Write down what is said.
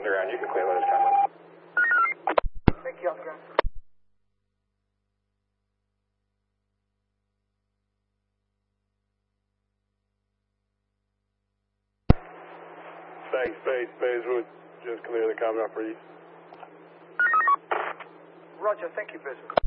ground. You can clear letters 10. Thank you, on the ground. Thanks, Bayswood. Just clear the Commodore for East. Roger, thank you, Bayswood.